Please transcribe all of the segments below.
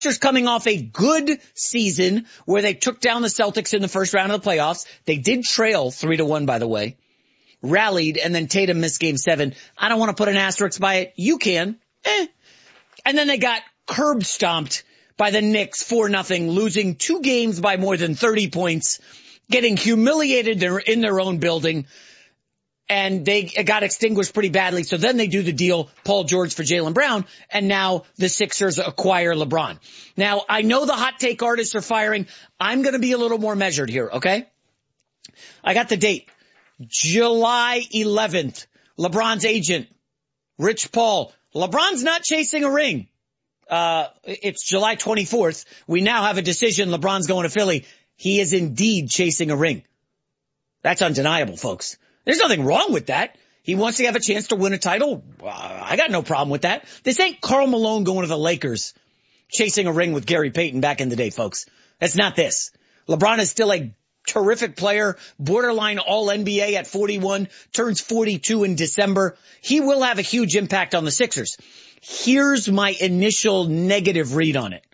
Sixers coming off a good season where they took down the Celtics in the first round of the playoffs. They did trail 3-1, by the way. Rallied, and then Tatum missed game 7. I don't want to put an asterisk by it. You can. And then they got curb stomped by the Knicks 4-0, losing 2 games by more than 30 points, getting humiliated in their own building, and they got extinguished pretty badly. So then they do the deal, Paul George for Jaylen Brown, and now the Sixers acquire LeBron. Now, I know the hot take artists are firing. I'm going to be a little more measured here, okay? I got the date. July 11th, LeBron's agent, Rich Paul. LeBron's not chasing a ring. It's July 24th. We now have a decision. LeBron's going to Philly. He is indeed chasing a ring. That's undeniable, folks. There's nothing wrong with that. He wants to have a chance to win a title. I got no problem with that. This ain't Karl Malone going to the Lakers, chasing a ring with Gary Payton back in the day, folks. That's not this. LeBron is still a terrific player, borderline all-NBA at 41, turns 42 in December. He will have a huge impact on the Sixers. Here's my initial negative read on it.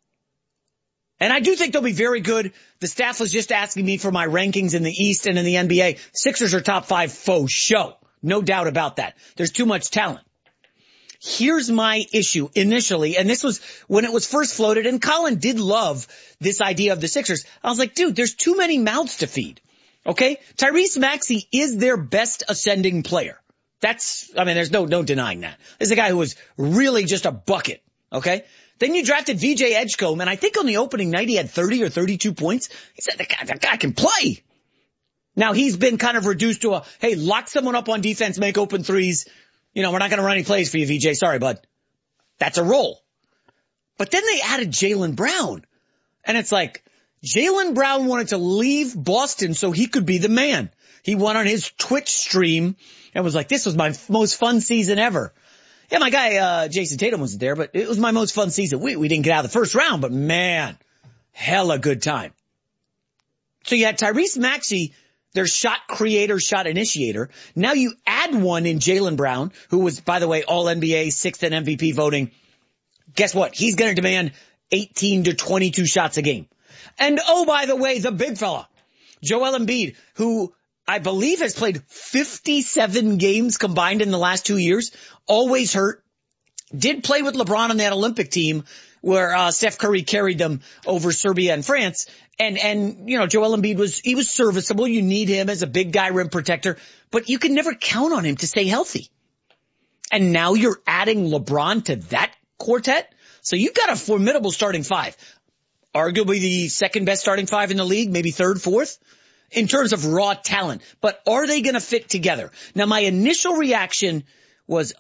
And I do think they'll be very good. The staff was just asking me for my rankings in the East and in the NBA. Sixers are top 5 faux show. No doubt about that. There's too much talent. Here's my issue initially, and this was when it was first floated, and Colin did love this idea of the Sixers. I was like, dude, there's too many mouths to feed. Okay? Tyrese Maxey is their best ascending player. There's no denying that. This is a guy who was really just a bucket. Okay? Then you drafted VJ Edgecombe, and I think on the opening night he had 30 or 32 points. He said, that guy can play. Now he's been kind of reduced to hey, lock someone up on defense, make open threes. We're not going to run any plays for you, VJ. Sorry, bud. That's a role. But then they added Jaylen Brown. And it's like, Jaylen Brown wanted to leave Boston so he could be the man. He went on his Twitch stream and was like, this was my most fun season ever. Yeah, my guy, Jason Tatum wasn't there, but it was my most fun season. We didn't get out of the first round, but man, hella good time. So you had Tyrese Maxey, their shot creator, shot initiator. Now you add one in Jaylen Brown, who was, by the way, All-NBA, 6th in MVP voting. Guess what? He's going to demand 18 to 22 shots a game. And oh, by the way, the big fella, Joel Embiid, who I believe has played 57 games combined in the last 2 years, always hurt, did play with LeBron on that Olympic team where Steph Curry carried them over Serbia and France. And Joel Embiid was serviceable. You need him as a big guy rim protector, but you can never count on him to stay healthy. And now you're adding LeBron to that quartet. So you've got a formidable starting 5, arguably the second best starting 5 in the league, maybe third, fourth in terms of raw talent. But are they going to fit together? Now my initial reaction was,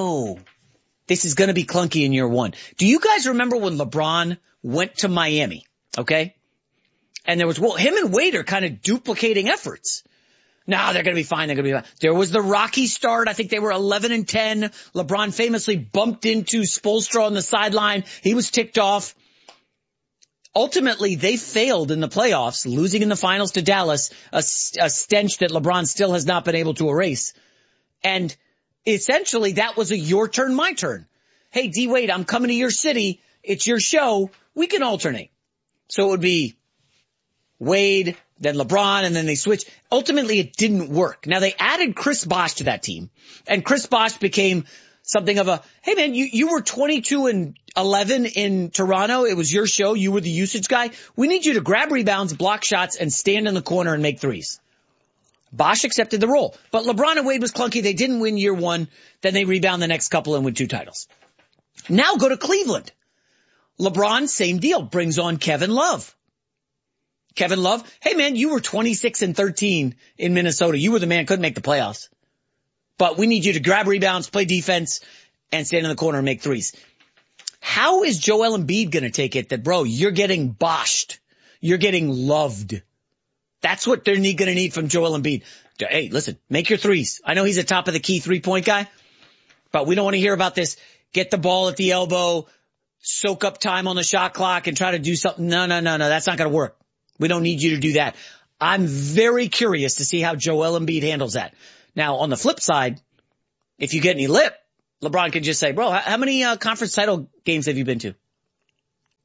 this is going to be clunky in year 1. Do you guys remember when LeBron went to Miami? Okay. And there was, him and Wade are kind of duplicating efforts. No, they're going to be fine. They're going to be fine. There was the rocky start. I think they were 11-10. LeBron famously bumped into Spoelstra on the sideline. He was ticked off. Ultimately, they failed in the playoffs, losing in the finals to Dallas, a stench that LeBron still has not been able to erase. And essentially, that was a your turn, my turn. Hey, D Wade, I'm coming to your city. It's your show. We can alternate. So it would be Wade, then LeBron, and then they switched. Ultimately, it didn't work. Now, they added Chris Bosh to that team, and Chris Bosh became something of a, hey, man, you were 22-11 in Toronto. It was your show. You were the usage guy. We need you to grab rebounds, block shots, and stand in the corner and make threes. Bosh accepted the role. But LeBron and Wade was clunky. They didn't win year 1. Then they rebound the next couple and win 2 titles. Now go to Cleveland. LeBron, same deal, brings on Kevin Love. Kevin Love, hey man, you were 26-13 in Minnesota. You were the man, couldn't make the playoffs. But we need you to grab rebounds, play defense, and stand in the corner and make threes. How is Joel Embiid going to take it that, bro, you're getting boshed? You're getting loved. That's what they're going to need from Joel Embiid. Hey, listen, make your threes. I know he's a top of the key 3-point guy, but we don't want to hear about this. Get the ball at the elbow, soak up time on the shot clock, and try to do something. No. That's not going to work. We don't need you to do that. I'm very curious to see how Joel Embiid handles that. Now, on the flip side, if you get any lip, LeBron can just say, bro, how many conference title games have you been to?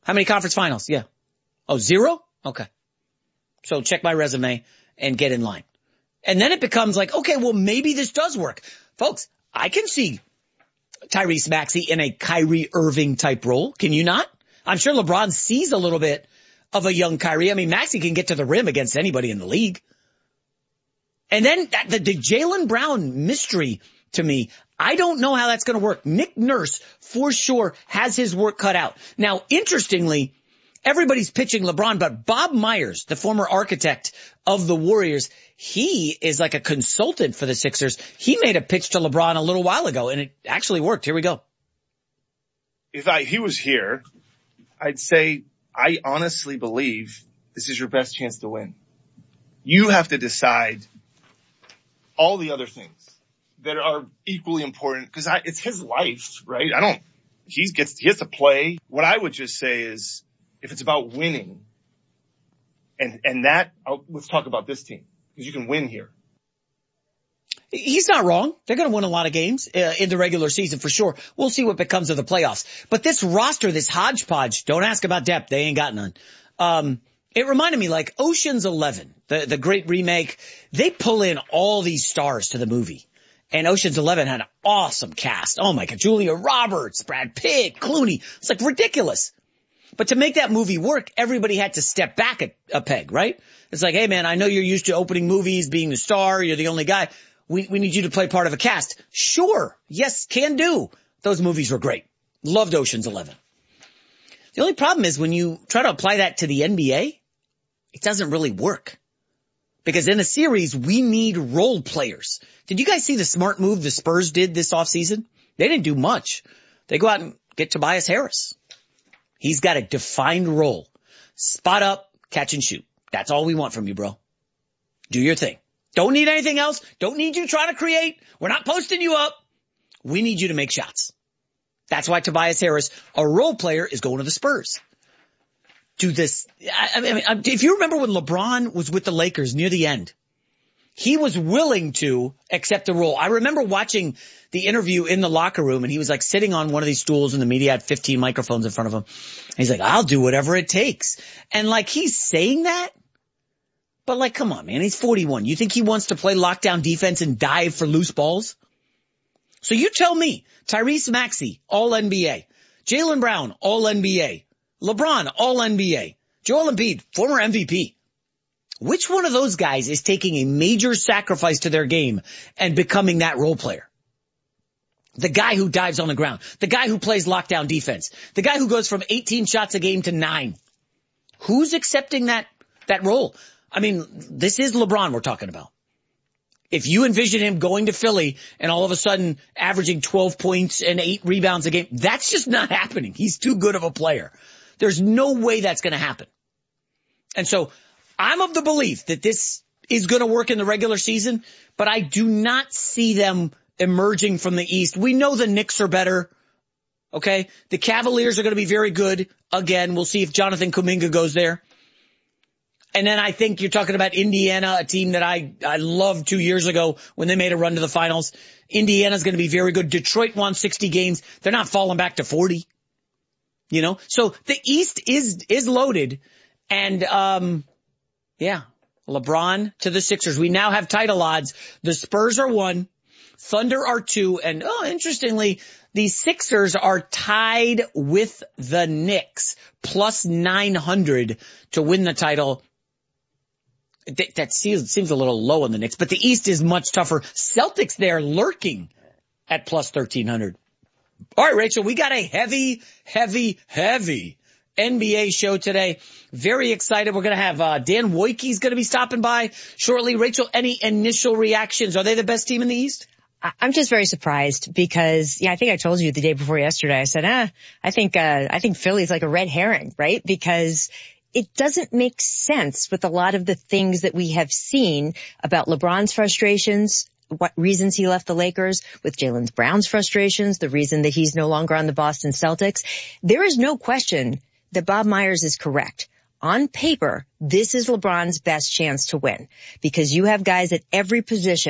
How many conference finals? Yeah. Oh, 0? Okay. So check my resume and get in line. And then it becomes like, okay, well, maybe this does work. Folks, I can see Tyrese Maxey in a Kyrie Irving type role. Can you not? I'm sure LeBron sees a little bit of a young Kyrie. I mean, Maxey can get to the rim against anybody in the league. And then the Jaylen Brown mystery to me, I don't know how that's going to work. Nick Nurse, for sure, has his work cut out. Now, interestingly, everybody's pitching LeBron, but Bob Myers, the former architect of the Warriors, he is like a consultant for the Sixers. He made a pitch to LeBron a little while ago, and it actually worked. Here we go. If he was here, I'd say I honestly believe this is your best chance to win. You have to decide all the other things that are equally important because it's his life, right? He gets to play. What I would just say is if it's about winning let's talk about this team because you can win here. He's not wrong. They're going to win a lot of games in the regular season for sure. We'll see what becomes of the playoffs. But this roster, this hodgepodge, don't ask about depth. They ain't got none. It reminded me like Ocean's 11, the great remake. They pull in all these stars to the movie. And Ocean's 11 had an awesome cast. Oh my God, Julia Roberts, Brad Pitt, Clooney. It's like ridiculous. But to make that movie work, everybody had to step back a peg, right? It's like, hey man, I know you're used to opening movies, being the star, you're the only guy. We need you to play part of a cast. Sure. Yes, can do. Those movies were great. Loved Ocean's 11. The only problem is when you try to apply that to the NBA, it doesn't really work. Because in a series, we need role players. Did you guys see the smart move the Spurs did this offseason? They didn't do much. They go out and get Tobias Harris. He's got a defined role. Spot up, catch and shoot. That's all we want from you, bro. Do your thing. Don't need anything else. Don't need you trying to create. We're not posting you up. We need you to make shots. That's why Tobias Harris, a role player, is going to the Spurs. Do this. I mean, if you remember when LeBron was with the Lakers near the end, he was willing to accept the role. I remember watching the interview in the locker room and he was like sitting on one of these stools and the media had 15 microphones in front of him. And he's like, I'll do whatever it takes. And like he's saying that, but like, come on, man, he's 41. You think he wants to play lockdown defense and dive for loose balls? So you tell me, Tyrese Maxey, all NBA, Jaylen Brown, all NBA, LeBron, all NBA, Joel Embiid, former MVP. Which one of those guys is taking a major sacrifice to their game and becoming that role player? The guy who dives on the ground, the guy who plays lockdown defense, the guy who goes from 18 shots a game to 9. Who's accepting that role? I mean, this is LeBron we're talking about. If you envision him going to Philly and all of a sudden averaging 12 points and 8 rebounds a game, that's just not happening. He's too good of a player. There's no way that's going to happen. And so I'm of the belief that this is going to work in the regular season, but I do not see them emerging from the East. We know the Knicks are better. Okay. The Cavaliers are going to be very good. Again, we'll see if Jonathan Kuminga goes there. And then I think you're talking about Indiana, a team that I loved 2 years ago when they made a run to the finals. Indiana's going to be very good. Detroit won 60 games. They're not falling back to 40. You know, so the East is loaded. And, yeah, LeBron to the Sixers. We now have title odds. The Spurs are 1, Thunder are 2, and interestingly, the Sixers are tied with the Knicks, plus 900 to win the title. That seems a little low on the Knicks, but the East is much tougher. Celtics there lurking at plus 1300. All right, Rachel, we got a heavy NBA show today. Very excited. We're going to have Dan Wojcicki's going to be stopping by shortly. Rachel, any initial reactions? Are they the best team in the East? I'm just very surprised because, I think I told you the day before yesterday, I said, I think Philly's like a red herring, right? Because it doesn't make sense with a lot of the things that we have seen about LeBron's frustrations, what reasons he left the Lakers, with Jaylen Brown's frustrations, the reason that he's no longer on the Boston Celtics. There is no question that Bob Myers is correct. On paper, this is LeBron's best chance to win because you have guys at every position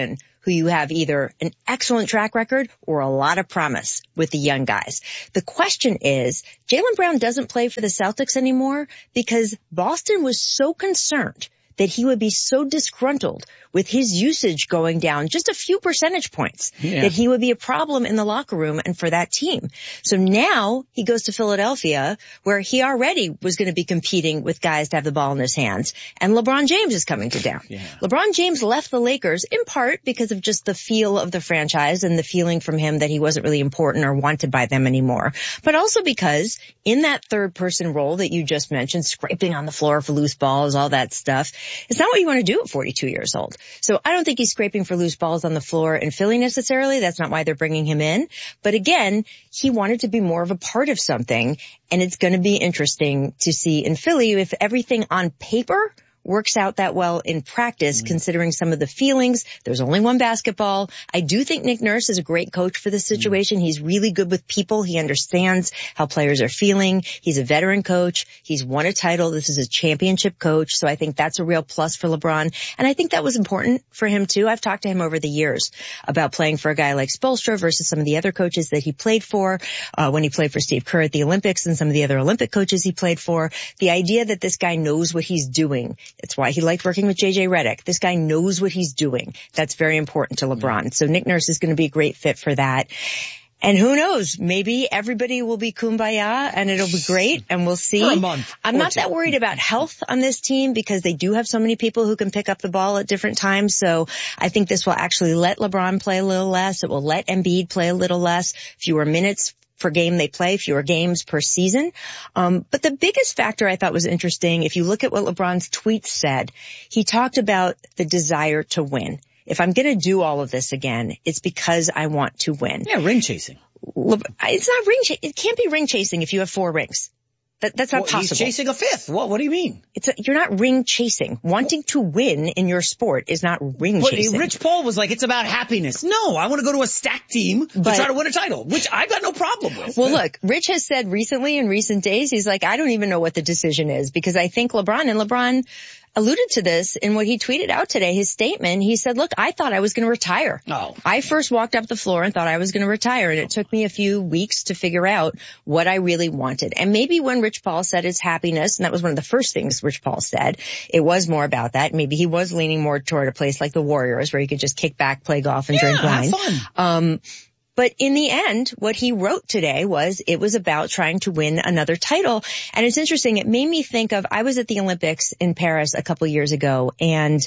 who you have either an excellent track record or a lot of promise with the young guys. The question is, Jaylen Brown doesn't play for the Celtics anymore because Boston was so concerned that he would be so disgruntled with his usage going down just a few percentage points, that he would be a problem in the locker room and for that team. So now he goes to Philadelphia, where he already was going to be competing with guys to have the ball in his hands, and LeBron James is coming to town. LeBron James left the Lakers in part because of just the feel of the franchise and the feeling from him that he wasn't really important or wanted by them anymore, but also because in that third person role that you just mentioned, scraping on the floor for loose balls, all that stuff, it's not what you want to do at 42 years old. So I don't think he's scraping for loose balls on the floor in Philly necessarily. That's not why they're bringing him in. But again, he wanted to be more of a part of something, and it's going to be interesting to see in Philly if everything on paper works out that well in practice, considering some of the feelings. There's only one basketball. I do think Nick Nurse is a great coach for this situation. He's really good with people. He understands how players are feeling. He's a veteran coach. He's won a title. This is a championship coach. So I think that's a real plus for LeBron. And I think that was important for him too. I've talked to him over the years about playing for a guy like Spoelstra versus some of the other coaches that he played for, when he played for Steve Kerr at the Olympics and some of the other Olympic coaches he played for. The idea that this guy knows what he's doing. It's why he liked working with JJ Redick. This guy knows what he's doing. That's very important to LeBron. So Nick Nurse is going to be a great fit for that. And who knows, maybe everybody will be kumbaya and it'll be great and we'll see. For a month. I'm not that worried about health on this team because they do have so many people who can pick up the ball at different times. So I think this will actually let LeBron play a little less. It will let Embiid play a little less, fewer minutes per game they play, fewer games per season. But the biggest factor I thought was interesting, if you look at what LeBron's tweets said, he talked about the desire to win. If I'm going to do all of this again, it's because I want to win. Yeah, ring chasing. It's not ring chasing. It can't be ring chasing if you have 4 rings. That's not possible. He's chasing a 5th. What do you mean? You're not ring chasing. Wanting to win in your sport is not ring chasing. Rich Paul was like, it's about happiness. No, I want to go to a stacked team to try to win a title, which I've got no problem with. Well, look, Rich has said recently in recent days, he's like, I don't even know what the decision is because I think LeBron alluded to this in what he tweeted out today, his statement. He said, look, I thought I was going to retire. I first walked up the floor and thought I was going to retire, and it took me a few weeks to figure out what I really wanted. And maybe when Rich Paul said his happiness, and that was one of the first things Rich Paul said, it was more about that. Maybe he was leaning more toward a place like the Warriors where you could just kick back, play golf, and drink wine. Have fun. But in the end, what he wrote today was it was about trying to win another title. And it's interesting. It made me think of, I was at the Olympics in Paris a couple years ago, and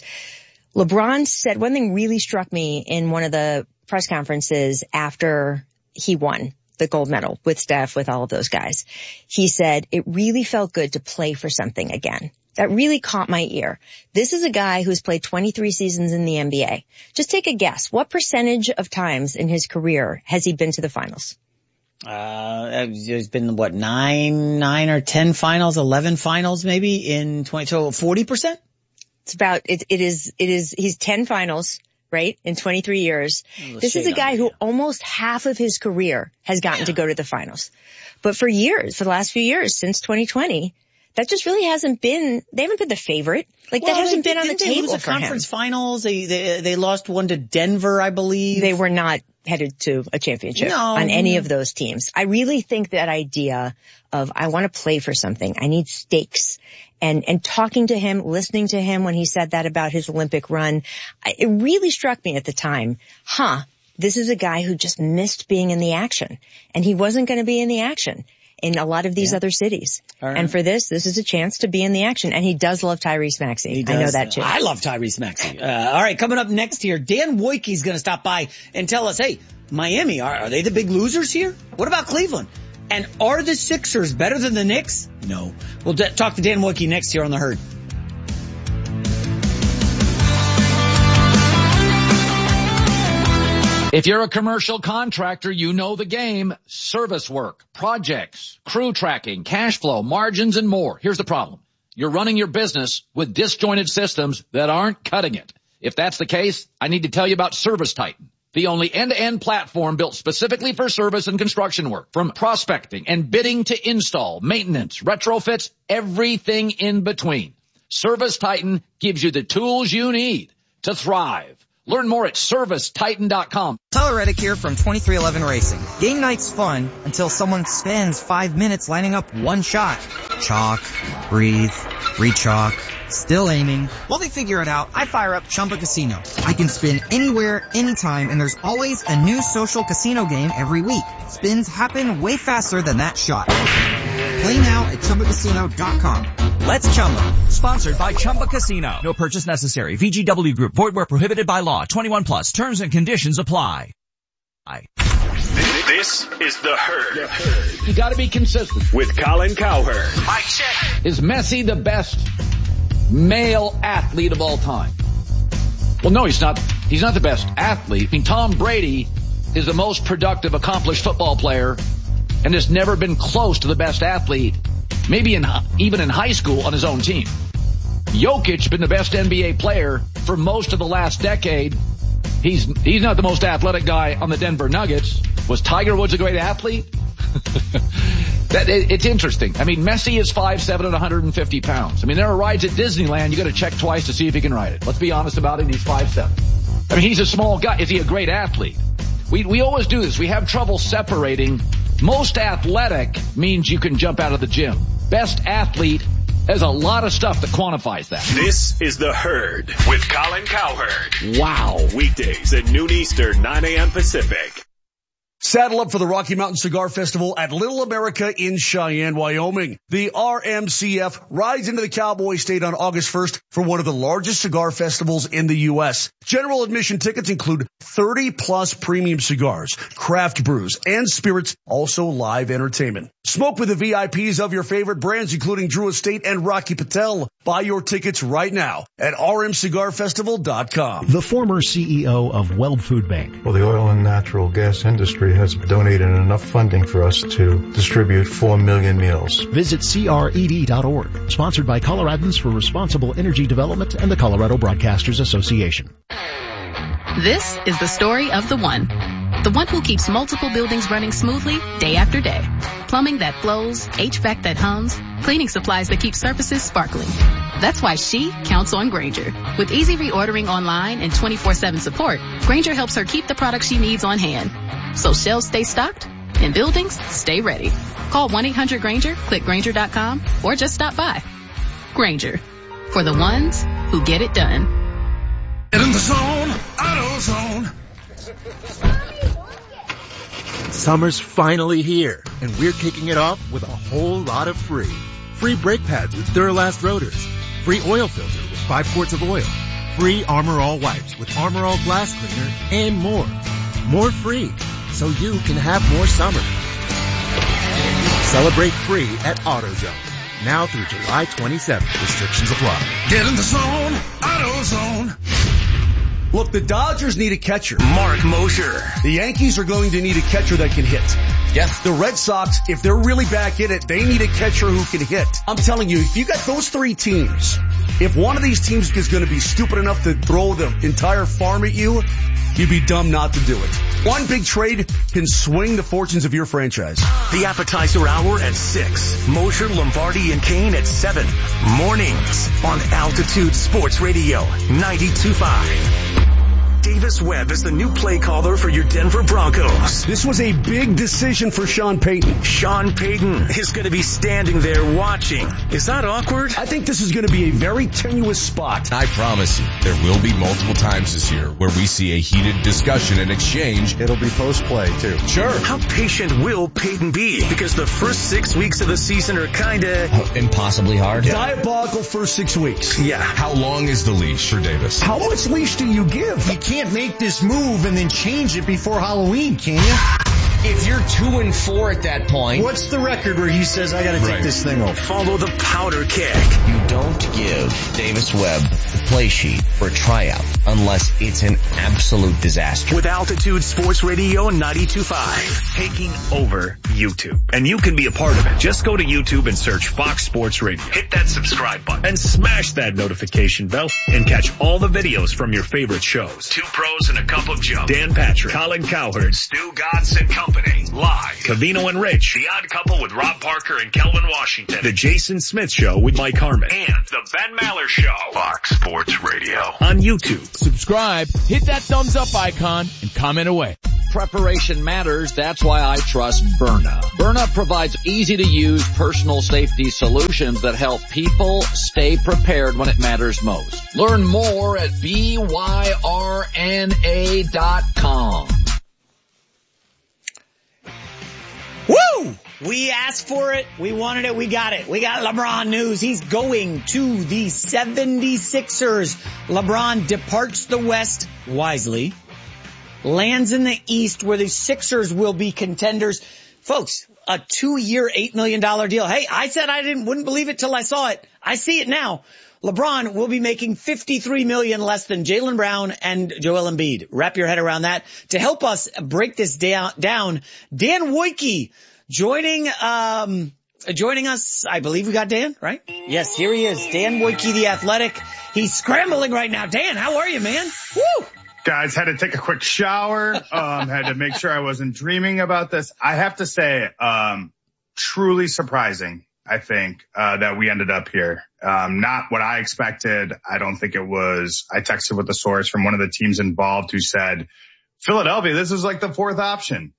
LeBron said one thing really struck me in one of the press conferences after he won the gold medal with Steph, with all of those guys. He said, it really felt good to play for something again. That really caught my ear. This is a guy who's played 23 seasons in the NBA. Just take a guess. What percentage of times in his career has he been to the finals? There's been, 9 or 10 finals, 11 finals maybe in 20, so 40%? It's about, he's 10 finals, right? In 23 years. This is a guy who almost half of his career has gotten to go to the finals. But for the last few years, since 2020, that just really hasn't been, they haven't been the favorite. That hasn't been on the table for him. They lose the conference finals. They lost one to Denver, I believe. They were not headed to a championship on any of those teams. I really think that idea of, I want to play for something. I need stakes. And talking to him, listening to him when he said that about his Olympic run, it really struck me at the time, this is a guy who just missed being in the action. And he wasn't going to be in the action in a lot of these other cities. Right. And for this is a chance to be in the action. And he does love Tyrese Maxey. I know that too. I love Tyrese Maxey. All right, coming up next here, Dan Wojcicki's going to stop by and tell us, hey, Miami, are they the big losers here? What about Cleveland? And are the Sixers better than the Knicks? No. We'll talk to Dan Wojcicki next here on The Herd. If you're a commercial contractor, you know the game. Service work, projects, crew tracking, cash flow, margins, and more. Here's the problem. You're running your business with disjointed systems that aren't cutting it. If that's the case, I need to tell you about ServiceTitan, the only end-to-end platform built specifically for service and construction work. From prospecting and bidding to install, maintenance, retrofits, everything in between. ServiceTitan gives you the tools you need to thrive. Learn more at ServiceTitan.com. Tyler Reddick here from 2311 Racing. Game night's fun until someone spends 5 minutes lining up one shot. Chalk, breathe, re-chalk, still aiming. While they figure it out, I fire up Chumba Casino. I can spin anywhere, anytime, and there's always a new social casino game every week. Spins happen way faster than that shot. Play now at ChumbaCasino.com. Let's Chumba. Sponsored by Chumba Casino. No purchase necessary. VGW Group. Void where prohibited by law. 21 plus. Terms and conditions apply. This is The Herd. You gotta be consistent. With Colin Cowherd. Mic check. Is Messi the best male athlete of all time? Well, no, he's not. He's not the best athlete. I mean, Tom Brady is the most productive, accomplished football player and has never been close to the best athlete, maybe even in high school on his own team. Jokic been the best NBA player for most of the last decade. He's not the most athletic guy on the Denver Nuggets. Was Tiger Woods a great athlete? It's interesting. I mean, Messi is 5'7" and 150 pounds. I mean, there are rides at Disneyland you got to check twice to see if he can ride it. Let's be honest about it. He's 5'7". I mean, he's a small guy. Is he a great athlete? We always do this. We have trouble separating. Most athletic means you can jump out of the gym. Best athlete, there's a lot of stuff that quantifies that. This is The Herd with Colin Cowherd. Wow. Weekdays at noon Eastern, 9 a.m. Pacific. Saddle up for the Rocky Mountain Cigar Festival at Little America in Cheyenne, Wyoming. The RMCF rides into the Cowboy State on August 1st for one of the largest cigar festivals in the U.S. General admission tickets include 30-plus premium cigars, craft brews, and spirits, also live entertainment. Smoke with the VIPs of your favorite brands, including Drew Estate and Rocky Patel. Buy your tickets right now at rmcigarfestival.com. The former CEO of Weld Food Bank. Well, the oil and natural gas industry has donated enough funding for us to distribute 4 million meals. Visit CRED.org. Sponsored by Coloradans for Responsible Energy Development and the Colorado Broadcasters Association. This is the story of the one who keeps multiple buildings running smoothly day after day. Plumbing that flows, HVAC that hums, cleaning supplies that keep surfaces sparkling. That's why she counts on Grainger. With easy reordering online and 24/7 support, Grainger helps her keep the products she needs on hand. So shelves stay stocked and buildings stay ready. Call 1-800-GRAINGER, click Grainger.com, or just stop by. Grainger, for the ones who get it done. Get in the zone, AutoZone. Summer's finally here, and we're kicking it off with a whole lot of free. Free brake pads with Duralast rotors. Free oil filter with 5 quarts of oil. Free Armor All wipes with Armor All glass cleaner, and more. More free, so you can have more summer. Celebrate free at AutoZone. Now through July 27th. Restrictions apply. Get in the zone, AutoZone. Look, the Dodgers need a catcher. Mark Mosher. The Yankees are going to need a catcher that can hit. Yes. The Red Sox, if they're really back in it, they need a catcher who can hit. I'm telling you, if you got those 3 teams, if one of these teams is going to be stupid enough to throw the entire farm at you, you'd be dumb not to do it. One big trade can swing the fortunes of your franchise. The appetizer hour at 6. Mosher, Lombardi, and Kane at 7. Mornings on Altitude Sports Radio 92.5. Davis Webb is the new play caller for your Denver Broncos. This was a big decision for Sean Payton. Sean Payton is going to be standing there watching. Is that awkward? I think this is going to be a very tenuous spot. I promise you, there will be multiple times this year where we see a heated discussion and exchange. It'll be post-play, too. Sure. How patient will Payton be? Because the first 6 weeks of the season are impossibly hard. Diabolical first 6 weeks. Yeah. How long is the leash for Davis? How much leash do you give? You can't make this move and then change it before Halloween, can you? If you're 2-4 at that point. What's the record where he says, I gotta take this thing off? Follow the powder keg. You don't give Davis Webb the play sheet for a tryout unless it's an absolute disaster. With Altitude Sports Radio 92.5. Taking over YouTube. And you can be a part of it. Just go to YouTube and search Fox Sports Radio. Hit that subscribe button and smash that notification bell and catch all the videos from your favorite shows. 2 Pros and a Cup of Joe. Dan Patrick, Colin Cowherd, Stu Godson Company. Company. Live. Covino and Rich. The Odd Couple with Rob Parker and Kelvin Washington. The Jason Smith Show with Mike Harmon. And the Ben Maller Show. Fox Sports Radio. On YouTube. Subscribe, hit that thumbs up icon, and comment away. Preparation matters. That's why I trust Byrna. Byrna provides easy-to-use personal safety solutions that help people stay prepared when it matters most. Learn more at byrna.com. Woo! We asked for it. We wanted it. We got it. We got LeBron news. He's going to the 76ers. LeBron departs the West wisely, lands in the East where the Sixers will be contenders. Folks, a 2-year, $8 million deal. Hey, I said I wouldn't believe it till I saw it. I see it now. LeBron will be making $53 million less than Jaylen Brown and Joel Embiid. Wrap your head around that. To help us break this down, Dan Wojcicki joining us. I believe we got Dan, right? Yes, here he is. Dan Wojcicki, The Athletic. He's scrambling right now. Dan, how are you, man? Woo! Guys, had to take a quick shower. Had to make sure I wasn't dreaming about this. I have to say, truly surprising, I think, that we ended up here. Not what I expected. I don't think it was. I texted with a source from one of the teams involved who said, Philadelphia, this is like the fourth option.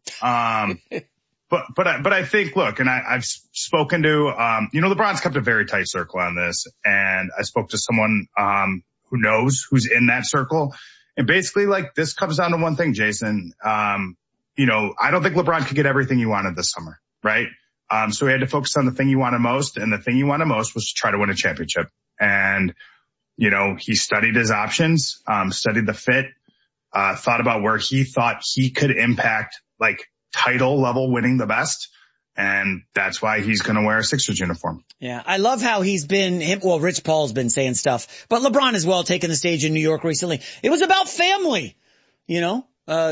But I think, look, and I've spoken to, LeBron's kept a very tight circle on this, and I spoke to someone, who knows who's in that circle. And basically, like, this comes down to one thing, Jason. I don't think LeBron could get everything he wanted this summer, right? So he had to focus on the thing he wanted most, and the thing he wanted most was to try to win a championship. And, he studied his options, studied the fit, thought about where he thought he could impact, like, title level winning the best. And that's why he's going to wear a Sixers uniform. Yeah. I love how he's been, Rich Paul's been saying stuff, but LeBron as well taking the stage in New York recently. It was about family, Sure,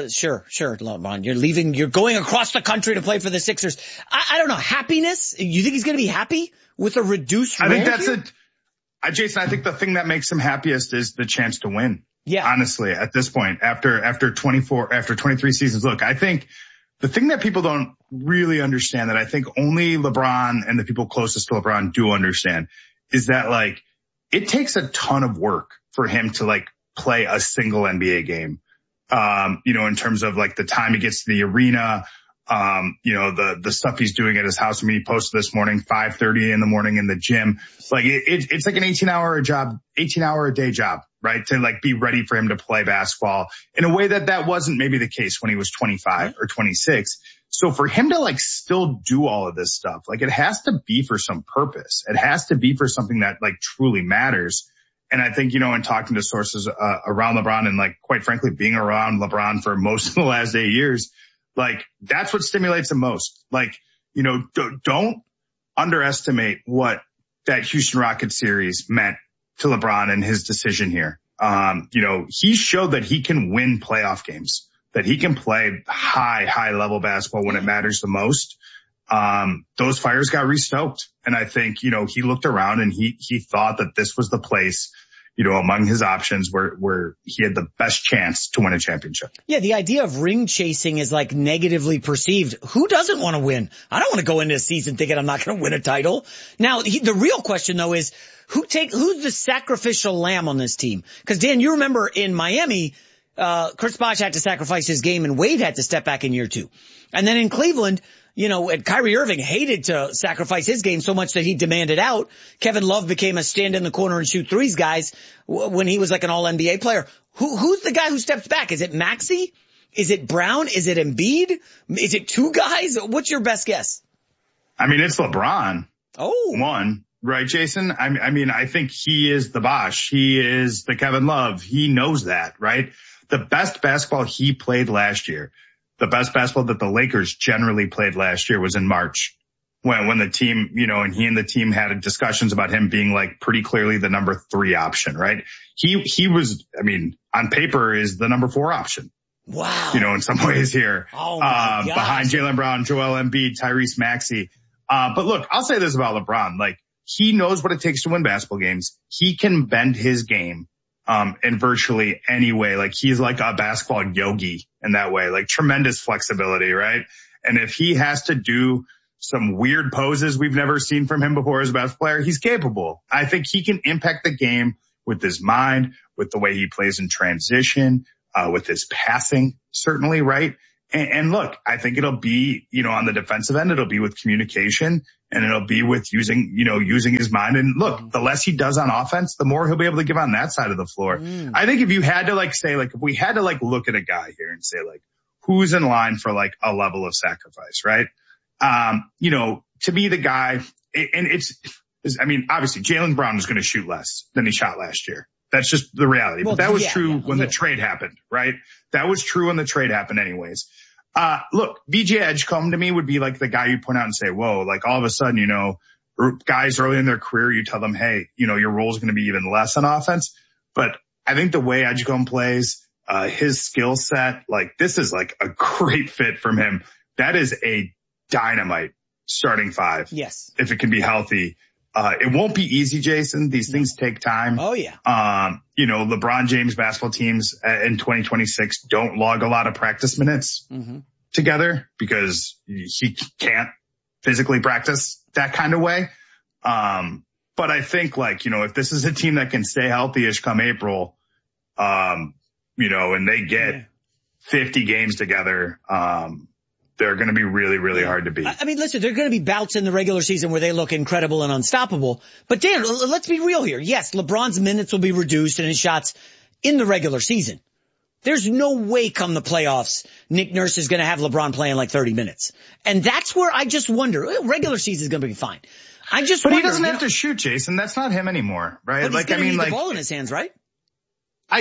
LeBron, you're going across the country to play for the Sixers. I don't know. Happiness? You think he's going to be happy with a reduced rent? I think that's it. Jason, I think the thing that makes him happiest is the chance to win. Yeah. Honestly, at this point, after 23 seasons, look, I think the thing that people don't really understand, that I think only LeBron and the people closest to LeBron do understand, is that, like, it takes a ton of work for him to, like, play a single NBA game. In terms of, like, the time he gets to the arena, the stuff he's doing at his house. I mean, he posted this morning, 5:30 in the morning in the gym. Like, it's like an 18-hour a day job, right? To, like, be ready for him to play basketball in a way that wasn't maybe the case when he was 25 or 26. So for him to, like, still do all of this stuff, like, it has to be for some purpose. It has to be for something that, like, truly matters. And I think, in talking to sources around LeBron, and, like, quite frankly, being around LeBron for most of the last 8 years, like, that's what stimulates him most. Like, don't underestimate what that Houston Rockets series meant to LeBron and his decision here. He showed that he can win playoff games, that he can play high level basketball when it matters the most. Those fires got restoked. And I think, he looked around and he thought that this was the place, among his options where he had the best chance to win a championship. Yeah. The idea of ring chasing is, like, negatively perceived. Who doesn't want to win? I don't want to go into a season thinking I'm not going to win a title. Now, the real question though is who's the sacrificial lamb on this team? Cause Dan, you remember in Miami, Chris Bosh had to sacrifice his game and Wade had to step back in year 2. And then in Cleveland, and Kyrie Irving hated to sacrifice his game so much that he demanded out. Kevin Love became a stand in the corner and shoot threes guys when he was like an all NBA player. Who's the guy who steps back? Is it Maxey? Is it Brown? Is it Embiid? Is it 2 guys? What's your best guess? I mean, it's LeBron. Oh, one, right, Jason? I mean, I think he is the Bosh. He is the Kevin Love. He knows that, right? The best basketball he played last year, the best basketball that the Lakers generally played last year, was in March when the team, and he and the team had discussions about him being, like, pretty clearly the number 3 option, right? He was, I mean, on paper is the number 4 option. Wow. In some ways here, oh my behind Jaylen Brown, Joel Embiid, Tyrese Maxey. But look, I'll say this about LeBron. Like, he knows what it takes to win basketball games. He can bend his game in virtually any way. Like, he's like a basketball yogi in that way, like tremendous flexibility, right? And if he has to do some weird poses we've never seen from him before as a basketball player, he's capable. I think he can impact the game with his mind, with the way he plays in transition, with his passing, certainly, right? And look, I think it'll be, on the defensive end, it'll be with communication and it'll be with using his mind. And look, the less he does on offense, the more he'll be able to give on that side of the floor. I think if you had to if we had to look at a guy here and say who's in line for a level of sacrifice, right? To be the guy, and obviously Jaylen Brown is going to shoot less than he shot last year. That's just the reality. But that was true when the trade happened, right? That was true when the trade happened anyways. Look, BJ Edgecombe to me would be the guy you point out and say, whoa, all of a sudden, guys early in their career, you tell them, hey, your role is going to be even less on offense. But I think the way Edgecombe plays, his skill set, this is a great fit from him. That is a dynamite starting five. Yes. If it can be healthy. It won't be easy, Jason. These things take time. Oh yeah. LeBron James basketball teams in 2026 don't log a lot of practice minutes together because he can't physically practice that kind of way. But I think if this is a team that can stay healthy-ish come April, and they get 50 games together, they're going to be really, really hard to beat. Listen, there are going to be bouts in the regular season where they look incredible and unstoppable. But Dan, let's be real here. Yes, LeBron's minutes will be reduced and his shots in the regular season. There's no way come the playoffs, Nick Nurse is going to have LeBron playing 30 minutes. And that's where I just wonder, regular season is going to be fine. But he doesn't have to shoot, Jason. That's not him anymore, right? But he's going to need the ball in his hands, right? I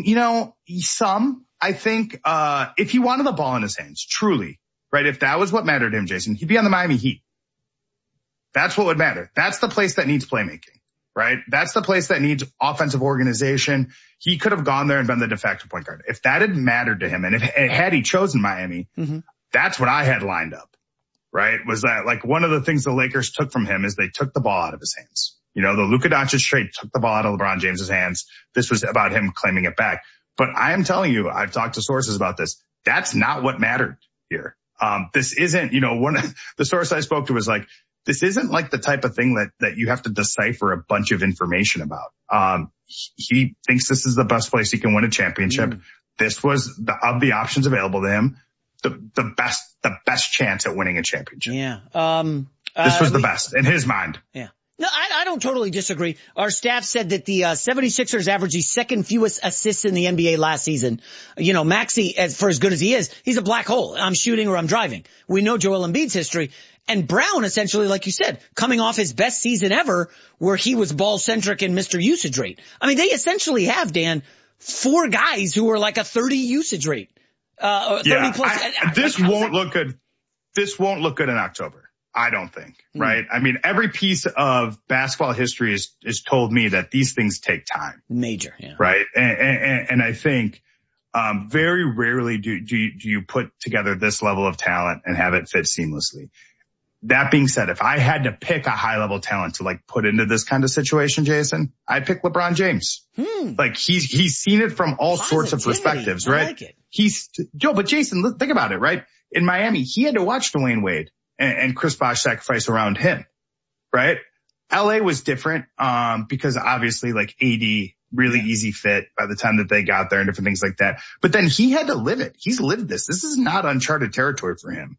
think, if he wanted the ball in his hands, truly, right? If that was what mattered to him, Jason, he'd be on the Miami Heat. That's what would matter. That's the place that needs playmaking, right? That's the place that needs offensive organization. He could have gone there and been the de facto point guard. If that had mattered to him, and had he chosen Miami, that's what I had lined up, right? Was that one of the things the Lakers took from him is they took the ball out of his hands. The Luka Doncic trade took the ball out of LeBron James's hands. This was about him claiming it back. But I am telling you, I've talked to sources about this. That's not what mattered here. This isn't, one of the source I spoke to was this isn't the type of thing that you have to decipher a bunch of information about. He thinks this is the best place he can win a championship. This was of the options available to him, the best chance at winning a championship. Yeah. This was the best in his mind. Yeah. No, I don't totally disagree. Our staff said that the 76ers averaged the second fewest assists in the NBA last season. Maxey, for as good as he is, he's a black hole. I'm shooting or I'm driving. We know Joel Embiid's history. And Brown, essentially, like you said, coming off his best season ever, where he was ball-centric and Mr. Usage Rate. They essentially have, Dan, 4 guys who are a 30 usage rate. 30 plus. This won't look good. This won't look good in October. I don't think, right? Every piece of basketball history is told me that these things take time. Major, yeah. Right? And I think, very rarely do you put together this level of talent and have it fit seamlessly. That being said, if I had to pick a high level talent to put into this kind of situation, Jason, I'd pick LeBron James. He's seen it from all sorts of perspectives, right? I like it. But Jason, think about it, right? In Miami, he had to watch Dwayne Wade and Chris Bosh sacrifice around him, right? LA was different, because obviously AD really easy fit by the time that they got there and different things like that. But then he had to live it. He's lived this. This is not uncharted territory for him.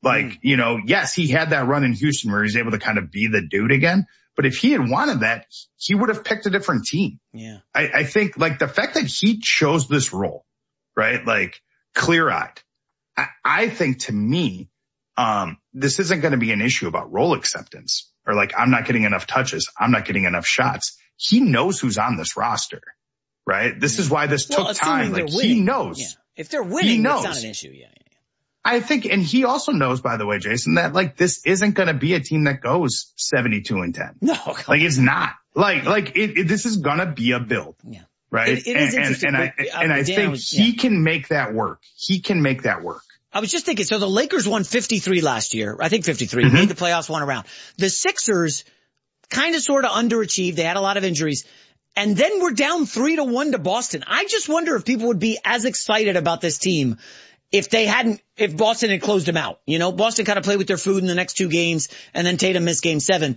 Yes, he had that run in Houston where he was able to kind of be the dude again. But if he had wanted that, he would have picked a different team. Yeah. I think the fact that he chose this role, right? Clear-eyed. I think to me, this isn't going to be an issue about role acceptance or I'm not getting enough touches. I'm not getting enough shots. He knows who's on this roster, right? This is why this took time. He knows. Yeah. If they're winning, it's not an issue. Yeah. I think, and he also knows, by the way, Jason, that this isn't going to be a team that goes 72-10. No, it's not. This is going to be a build. Yeah. Right. It is interesting. I think he can make that work. He can make that work. I was just thinking, so the Lakers won 53 last year. I think 53. Made the playoffs, won a round. The Sixers kind of sort of underachieved. They had a lot of injuries. And then we're down 3-1 to Boston. I just wonder if people would be as excited about this team if Boston had closed them out. You know, Boston kind of played with their food in the next 2 games, and then Tatum missed game 7.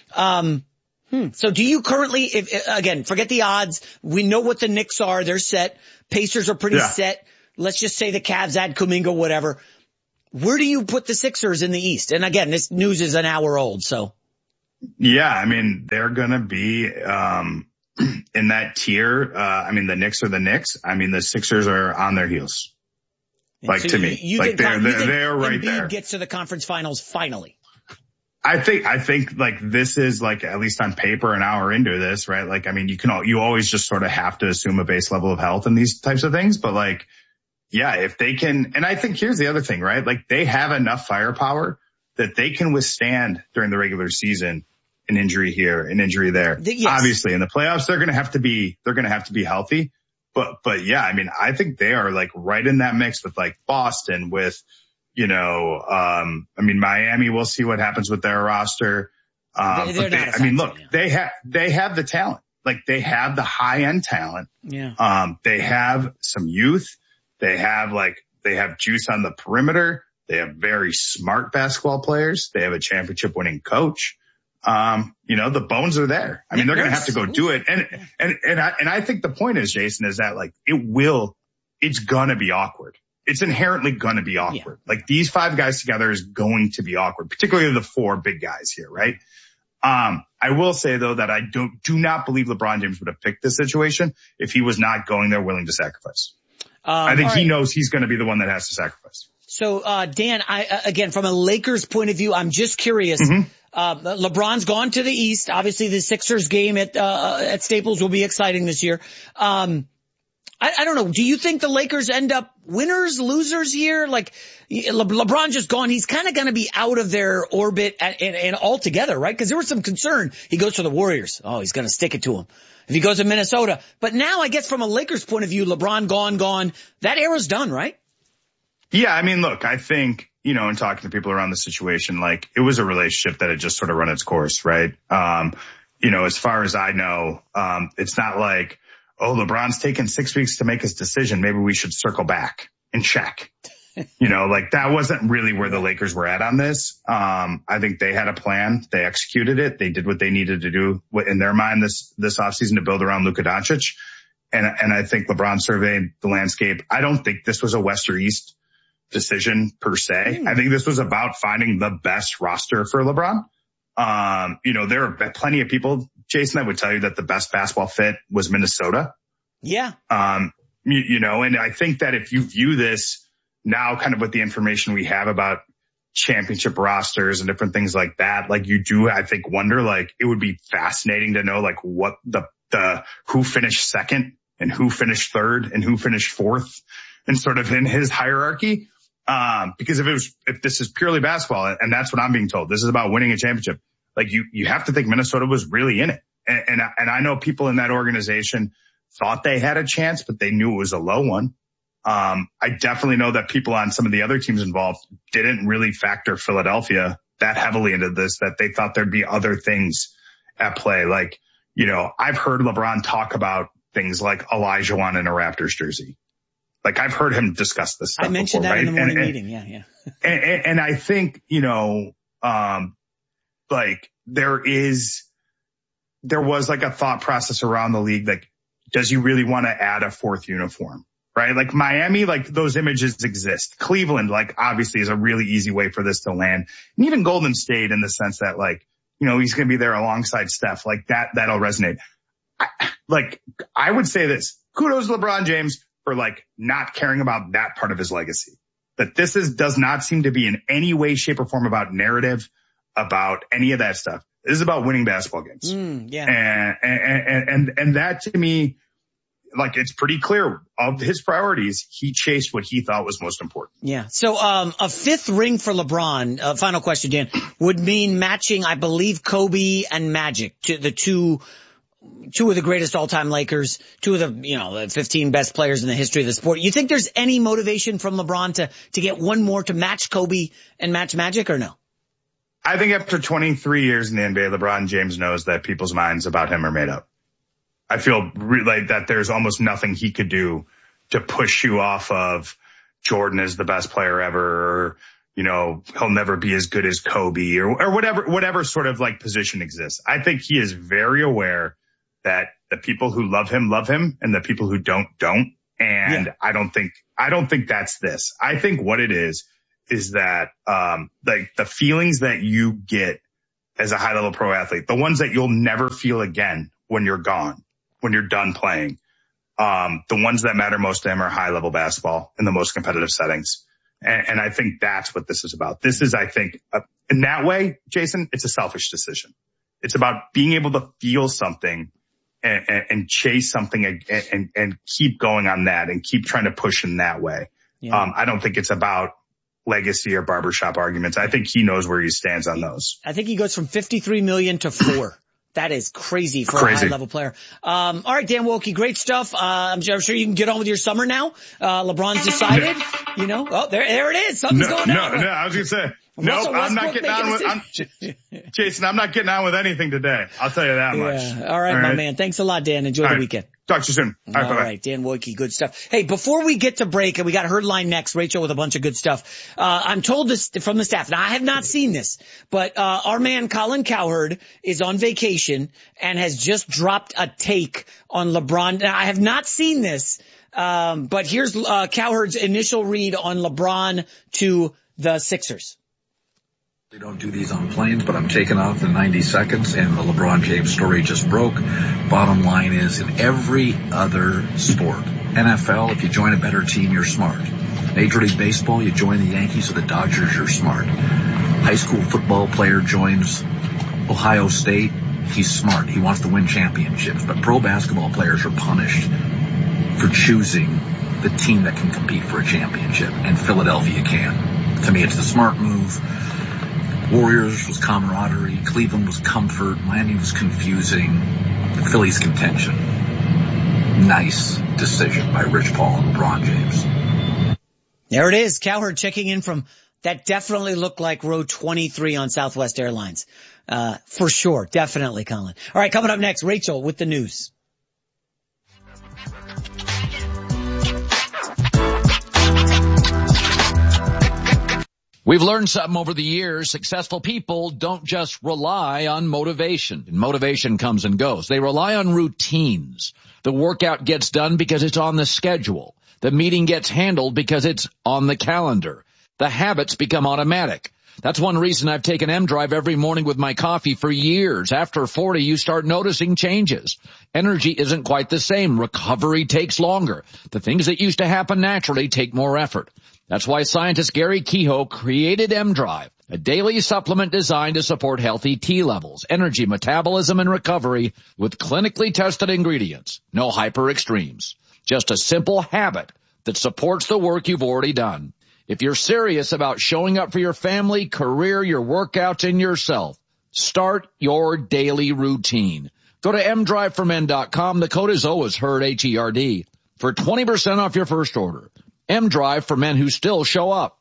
So do you currently, again, forget the odds. We know what the Knicks are. They're set. Pacers are pretty set. Let's just say the Cavs add Kuminga, whatever. Where do you put the Sixers in the East? And again, this news is an hour old, so. Yeah, I mean, they're going to be in that tier. I mean, the Knicks are the Knicks. I mean, the Sixers are on their heels. Like, so to me, like they're right there. Gets to the conference finals finally. I think like this is like, at least on paper, an hour into this, right? Like, I mean, you always just sort of have to assume a base level of health in these types of things. But like, yeah, if they can, and I think here's the other thing, right? Like they have enough firepower that they can withstand during the regular season an injury here, an injury there. Yes. Obviously in the playoffs, they're going to have to be healthy. But yeah, I mean, I think they are like right in that mix with like Boston, with, you know, I mean, Miami, we'll see what happens with their roster. They have the talent. Like they have the high end talent. Yeah. They have some youth. They have juice on the perimeter. They have very smart basketball players. They have a championship winning coach. You know, the bones are there. I mean, they're going to have to go do it. And I think the point is, Jason, is that like it's going to be awkward. It's inherently going to be awkward. Yeah. Like these 5 guys together is going to be awkward, particularly the 4 big guys here, right? I will say though that I do not believe LeBron James would have picked this situation if he was not going there willing to sacrifice. I think he knows he's going to be the one that has to sacrifice. So, Dan, again, from a Lakers point of view, I'm just curious. LeBron's gone to the East. Obviously the Sixers game at Staples will be exciting this year. I don't know. Do you think the Lakers end up winners, losers here? Like LeBron just gone. He's kind of going to be out of their orbit and altogether, right? Because there was some concern. He goes to the Warriors. Oh, he's going to stick it to him. If he goes to Minnesota. But now I guess from a Lakers point of view, LeBron gone. That era's done, right? Yeah. I mean, look, I think, you know, in talking to people around the situation, like it was a relationship that had just sort of run its course, right? You know, as far as I know, it's not like, oh, LeBron's taken 6 weeks to make his decision. Maybe we should circle back and check. You know, like that wasn't really where the Lakers were at on this. I think they had a plan. They executed it. They did what they needed to do in their mind this offseason to build around Luka Doncic. And I think LeBron surveyed the landscape. I don't think this was a West or East decision per se. I think this was about finding the best roster for LeBron. You know, there are plenty of people, Jason, that would tell you that the best basketball fit was Minnesota. Yeah. You know, and I think that if you view this now kind of with the information we have about championship rosters and different things like that, like you do, I think, wonder, like it would be fascinating to know like what who finished second and who finished third and who finished fourth and sort of in his hierarchy. Because if this is purely basketball, and that's what I'm being told, this is about winning a championship. Like you have to think Minnesota was really in it. And I know people in that organization thought they had a chance, but they knew it was a low one. I definitely know that people on some of the other teams involved didn't really factor Philadelphia that heavily into this, that they thought there'd be other things at play. Like, you know, I've heard LeBron talk about things like Olajuwon in a Raptors jersey. Like I've heard him discuss this stuff. I mentioned before, that right? in the morning meeting. Yeah. And I think, you know, like there was like a thought process around the league. Like, does he really want to add a 4th uniform? Right? Like Miami, like those images exist. Cleveland, like obviously is a really easy way for this to land. And even Golden State in the sense that like, you know, he's going to be there alongside Steph, like that'll resonate. I would say this, kudos to LeBron James for like not caring about that part of his legacy. That this does not seem to be in any way, shape or form about narrative, about any of that stuff. This is about winning basketball games. Yeah. And that to me, like it's pretty clear of his priorities. He chased what he thought was most important. Yeah. So, a 5th ring for LeBron, final question, Dan, would mean matching, I believe, Kobe and Magic, to the two of the greatest all-time Lakers, 2 of the, you know, the 15 best players in the history of the sport. You think there's any motivation from LeBron to get one more to match Kobe and match Magic, or no? I think after 23 years in the NBA, LeBron James knows that people's minds about him are made up. I feel like that there's almost nothing he could do to push you off of Jordan is the best player ever, or, he'll never be as good as Kobe or whatever sort of like position exists. I think he is very aware that the people who love him, and the people who don't. And yeah. I don't think that's this. I think what it is that, like the feelings that you get as a high level pro athlete, the ones that you'll never feel again when you're gone, when you're done playing. The ones that matter most to him are high level basketball in the most competitive settings. And I think that's what this is about. This is, I think, in that way, Jason, it's a selfish decision. It's about being able to feel something and chase something and keep going on that and keep trying to push in that way. Yeah. I don't think it's about legacy or barbershop arguments. I think he knows where he stands on those. I think he goes from 53 million to 4. That is crazy for a high-level player. All right, Dan Woelke, great stuff. I'm sure you can get on with your summer now. LeBron's decided, Oh, there it is. Something's going on. No, I was going to say. Nope, I'm not getting on with, Jason, I'm not getting on with anything today. I'll tell you that much. All right, my man. Thanks a lot, Dan. Enjoy the weekend. Talk to you soon. All right, Dan Woelke, good stuff. Hey, before we get to break, and we got Herd Line next, Rachel with a bunch of good stuff. I'm told this from the staff. Now, I have not seen this, but our man Colin Cowherd is on vacation and has just dropped a take on LeBron. Now, I have not seen this, but here's Cowherd's initial read on LeBron to the Sixers. They don't do these on planes, but I'm taking off in 90 seconds, and the LeBron James story just broke. Bottom line is, in every other sport, NFL, if you join a better team, you're smart. Major League Baseball, you join the Yankees or the Dodgers, you're smart. High school football player joins Ohio State, he's smart. He wants to win championships. But pro basketball players are punished for choosing the team that can compete for a championship, and Philadelphia can. To me, it's the smart move. Warriors was camaraderie. Cleveland was comfort. Miami was confusing. Philly's contention. Nice decision by Rich Paul and LeBron James. There it is. Cowherd checking in from that definitely looked like row 23 on Southwest Airlines. For sure. Definitely, Colin. All right, coming up next, Rachel with the news. We've learned something over the years. Successful people don't just rely on motivation. Motivation comes and goes. They rely on routines. The workout gets done because it's on the schedule. The meeting gets handled because it's on the calendar. The habits become automatic. That's one reason I've taken M-Drive every morning with my coffee for years. After 40, you start noticing changes. Energy isn't quite the same. Recovery takes longer. The things that used to happen naturally take more effort. That's why scientist Gary Kehoe created M-Drive, a daily supplement designed to support healthy T levels, energy, metabolism, and recovery with clinically tested ingredients. No hyper extremes. Just a simple habit that supports the work you've already done. If you're serious about showing up for your family, career, your workouts, and yourself, start your daily routine. Go to mdriveformen.com. The code is always HERD, H-E-R-D, for 20% off your first order. M-Drive for men who still show up.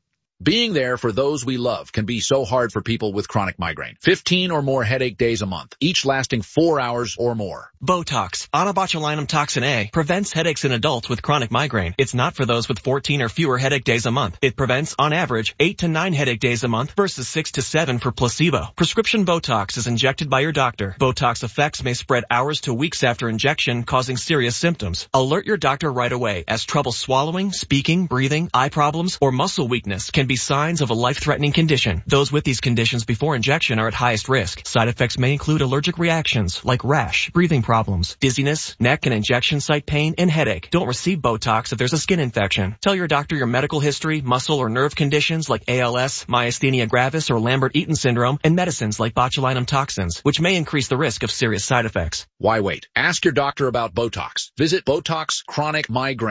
Being there for those we love can be so hard for people with chronic migraine. 15 or more headache days a month, each lasting 4 hours or more. Botox, onabotulinum toxin A, prevents headaches in adults with chronic migraine. It's not for those with 14 or fewer headache days a month. It prevents, on average, 8 to 9 headache days a month versus 6 to 7 for placebo. Prescription Botox is injected by your doctor. Botox effects may spread hours to weeks after injection, causing serious symptoms. Alert your doctor right away, as trouble swallowing, speaking, breathing, eye problems, or muscle weakness can be signs of a life-threatening condition. Those with these conditions before injection are at highest risk. Side effects may include allergic reactions like rash, breathing problems, dizziness, neck and injection site pain, and headache. Don't receive Botox if there's a skin infection. Tell your doctor your medical history, muscle or nerve conditions like ALS, myasthenia gravis, or Lambert-Eaton syndrome, and medicines like botulinum toxins, which may increase the risk of serious side effects. Why wait? Ask your doctor about Botox. Visit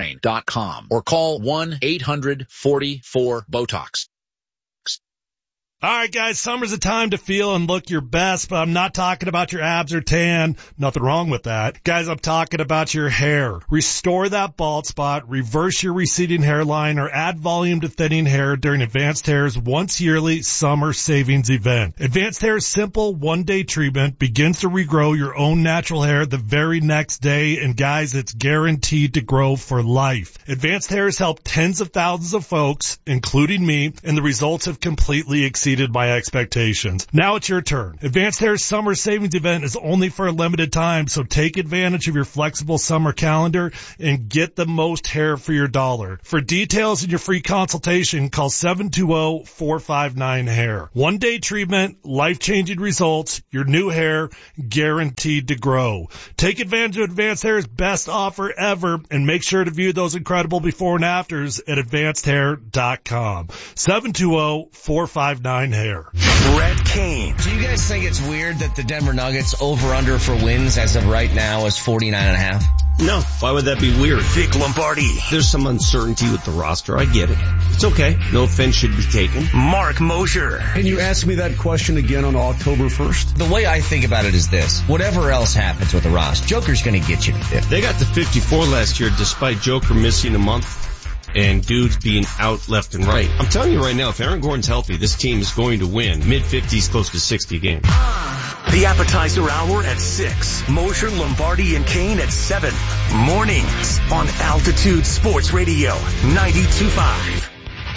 BotoxChronicMigraine.com or call 1-800-44-BOTOX. All right, guys, summer's a time to feel and look your best, but I'm not talking about your abs or tan. Nothing wrong with that. Guys, I'm talking about your hair. Restore that bald spot, reverse your receding hairline, or add volume to thinning hair during Advanced Hair's once yearly summer savings event. Advanced Hair's simple one-day treatment begins to regrow your own natural hair the very next day, and guys, it's guaranteed to grow for life. Advanced Hair has helped tens of thousands of folks, including me, and the results have completely exceeded my expectations. Now it's your turn. Advanced Hair's summer savings event is only for a limited time, so take advantage of your flexible summer calendar and get the most hair for your dollar. For details and your free consultation, call 720-459-HAIR. One-day treatment, life-changing results, your new hair guaranteed to grow. Take advantage of Advanced Hair's best offer ever, and make sure to view those incredible before and afters at advancedhair.com. 720-459-HAIR. Brett Kane. Do you guys think it's weird that the Denver Nuggets over-under for wins as of right now is 49.5? No. Why would that be weird? Vic Lombardi. There's some uncertainty with the roster. I get it. It's okay. No offense should be taken. Mark Mosher. Can you ask me that question again on October 1st? The way I think about it is this. Whatever else happens with the roster, Joker's going to get you to 50. They got to 54 last year despite Joker missing a month and dudes being out left and right. I'm telling you right now, if Aaron Gordon's healthy, this team is going to win mid-50s, close to 60 games. The appetizer hour at 6. Mosher, Lombardi, and Kane at 7. Mornings on Altitude Sports Radio 92.5.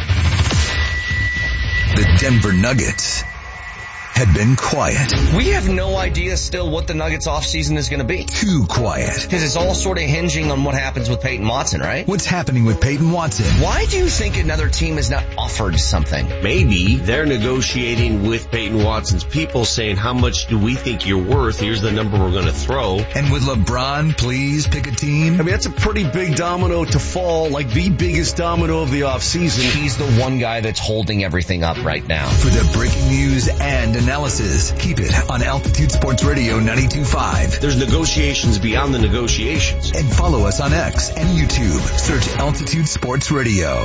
The Denver Nuggets had been quiet. We have no idea still what the Nuggets offseason is going to be. Too quiet. Because it's all sort of hinging on what happens with Peyton Watson, right? What's happening with Peyton Watson? Why do you think another team has not offered something? Maybe they're negotiating with Peyton Watson's people saying, how much do we think you're worth? Here's the number we're going to throw. And would LeBron please pick a team? I mean, that's a pretty big domino to fall, like the biggest domino of the offseason. He's the one guy that's holding everything up right now. For the breaking news and analysis, keep it on Altitude Sports Radio 92.5. There's negotiations beyond the negotiations. And follow us on X and YouTube. Search Altitude Sports Radio.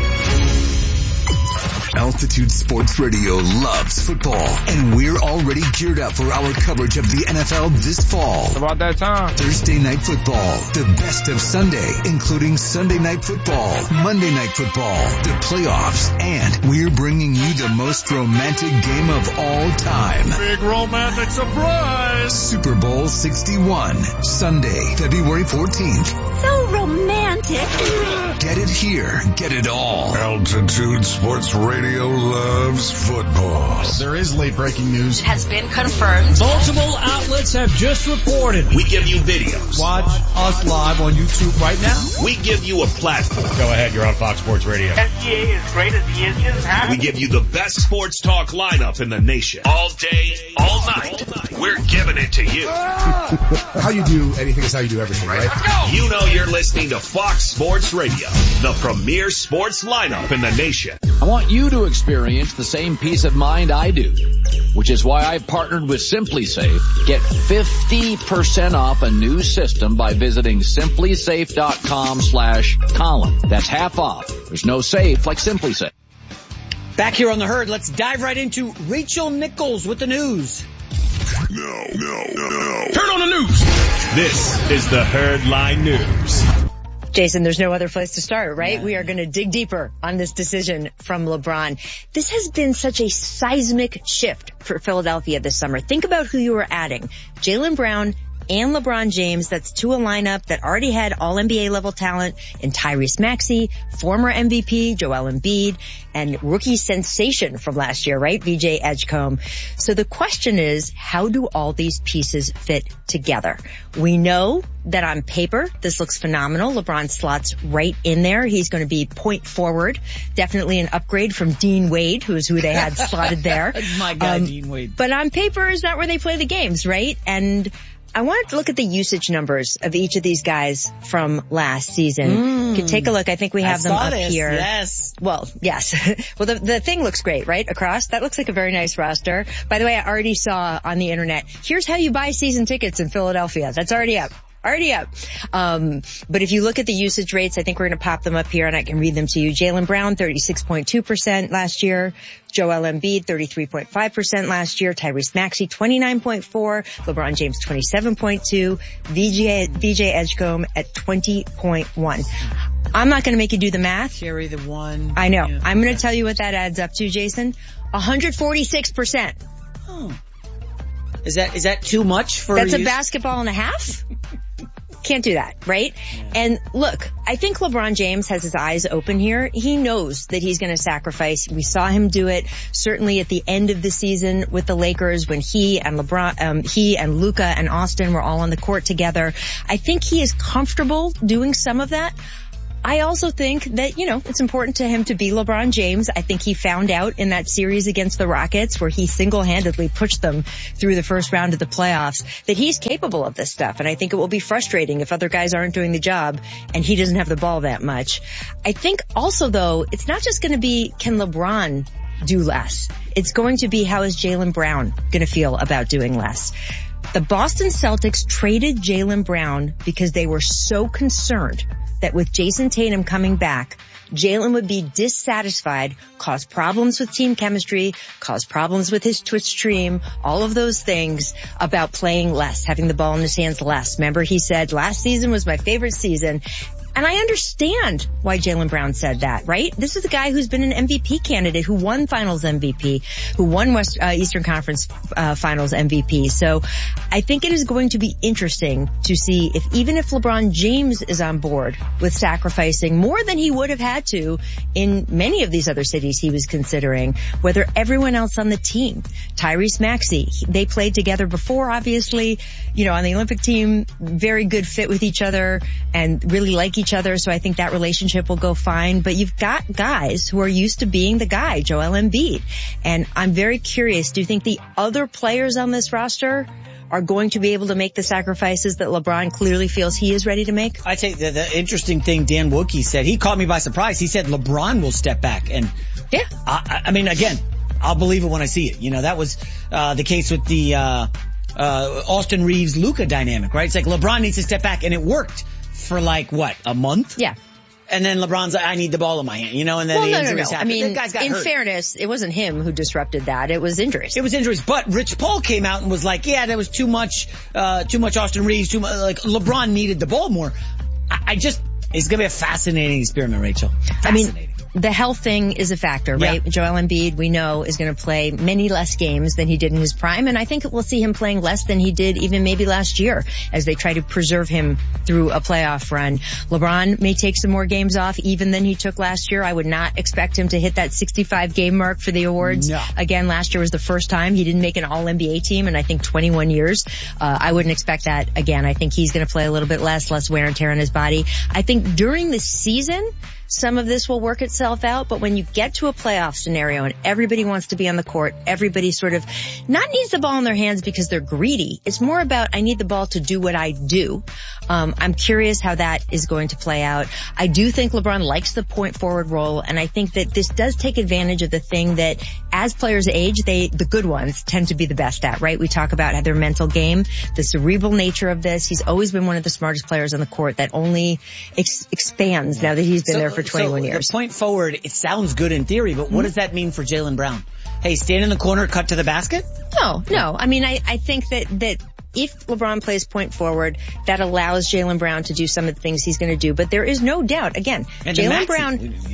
Altitude Sports Radio loves football, and we're already geared up for our coverage of the NFL this fall. It's about that time. Thursday Night Football, the best of Sunday, including Sunday Night Football, Monday Night Football, the playoffs, and we're bringing you the most romantic game of all time. Big romantic surprise! Super Bowl 61, Sunday, February 14th. So romantic. Get it here, get it all. Altitude Sports Radio loves football. There is late breaking news. Has been confirmed. Multiple outlets have just reported. We give you videos. Watch us live on YouTube right now. We give you a platform. Go ahead, you're on Fox Sports Radio. SGA is great as he is just we give you the best sports talk lineup in the nation. All day, all night. We're giving it to you. How you do anything is how you do everything, right? You know you're listening to Fox Sports Radio, the premier sports lineup in the nation. I want you to experience the same peace of mind I do, which is why I've partnered with SimpliSafe. Get 50% off a new system by visiting simplysafe.com/Colin. That's half off. There's no safe like SimpliSafe. Back here on The Herd, let's dive right into Rachel Nichols with the news. No. Turn on the news. This is the Herdline News. Jason, there's no other place to start, right? Yeah. We are going to dig deeper on this decision from LeBron. This has been such a seismic shift for Philadelphia this summer. Think about who you were adding. Jaylen Brown and LeBron James. That's to a lineup that already had all NBA level talent in Tyrese Maxey, former MVP Joel Embiid, and rookie sensation from last year, right? VJ Edgecombe. So the question is, how do all these pieces fit together? We know that on paper, this looks phenomenal. LeBron slots right in there. He's going to be point forward. Definitely an upgrade from Dean Wade, who's who they had slotted there. My guy, Dean Wade. But on paper, is that where they play the games, right? And I wanted to look at the usage numbers of each of these guys from last season. You can take a look. I think we have them up here. Yes. Well, yes. Well, the thing looks great, right? Across. That looks like a very nice roster. By the way, I already saw on the internet, here's how you buy season tickets in Philadelphia. That's already up. Already up. But if you look at the usage rates, I think we're going to pop them up here and I can read them to you. Jaylen Brown, 36.2% last year. Joel Embiid, 33.5% last year. Tyrese Maxey, 29.4%. LeBron James, 27.2%. VJ Edgecombe at 20.1%. I'm not going to make you do the math. Carry the one. I know. Yeah. I'm going to tell you what that adds up to, Jason. 146%. Oh. Is that too much for That's a basketball and a half? Can't do that, right? Yeah. And look, I think LeBron James has his eyes open here. He knows that he's going to sacrifice. We saw him do it certainly at the end of the season with the Lakers when he and Luka and Austin were all on the court together. I think he is comfortable doing some of that. I also think that, it's important to him to be LeBron James. I think he found out in that series against the Rockets where he single-handedly pushed them through the first round of the playoffs that he's capable of this stuff. And I think it will be frustrating if other guys aren't doing the job and he doesn't have the ball that much. I think also, though, it's not just going to be, can LeBron do less? It's going to be, how is Jaylen Brown going to feel about doing less? The Boston Celtics traded Jaylen Brown because they were so concerned that with Jason Tatum coming back, Jaylen would be dissatisfied, cause problems with team chemistry, cause problems with his Twitch stream, all of those things about playing less, having the ball in his hands less. Remember, he said, last season was my favorite season. And I understand why Jaylen Brown said that, right? This is a guy who's been an MVP candidate, who won Finals MVP, who won Eastern Conference Finals MVP. So I think it is going to be interesting to see even if LeBron James is on board with sacrificing more than he would have had to in many of these other cities he was considering, whether everyone else on the team, Tyrese Maxey, they played together before, obviously, on the Olympic team, very good fit with each other and really like each other, so I think that relationship will go fine. But you've got guys who are used to being the guy, Joel Embiid. And I'm very curious, do you think the other players on this roster are going to be able to make the sacrifices that LeBron clearly feels he is ready to make? I think the interesting thing Dan Wookey said, he caught me by surprise. He said LeBron will step back. And yeah, I mean, again, I'll believe it when I see it. That was the case with the Austin Reeves-Luka dynamic, right? It's like LeBron needs to step back, and it worked for a month? Yeah. And then LeBron's like, I need the ball in my hand, and then the injuries no. happened. I mean, in hurt. fairness, it wasn't him who disrupted that. It was injuries. It was injuries. But Rich Paul came out and was like, yeah, there was too much Austin Reeves, too much, LeBron needed the ball more. It's going to be a fascinating experiment, Rachel. Fascinating. I mean, the health thing is a factor, right? Yeah. Joel Embiid, we know, is going to play many less games than he did in his prime, and I think we'll see him playing less than he did even maybe last year as they try to preserve him through a playoff run. LeBron may take some more games off even than he took last year. I would not expect him to hit that 65 game mark for the awards. No. Again, last year was the first time he didn't make an All-NBA team in, I think, 21 years. I wouldn't expect that again. I think he's going to play a little bit less wear and tear on his body. I think during the season, some of this will work itself out, but when you get to a playoff scenario and everybody wants to be on the court, everybody sort of not needs the ball in their hands because they're greedy. It's more about, I need the ball to do what I do. I'm curious how that is going to play out. I do think LeBron likes the point forward role, and I think that this does take advantage of the thing that as players age, the good ones tend to be the best at, right? We talk about their mental game, the cerebral nature of this. He's always been one of the smartest players on the court that only expands now that he's been there for 21 years. The point forward, it sounds good in theory, but what does that mean for Jaylen Brown? Hey, stand in the corner, cut to the basket? No. I mean, I think that if LeBron plays point forward, that allows Jaylen Brown to do some of the things he's going to do. But there is no doubt, again, Jaylen Brown,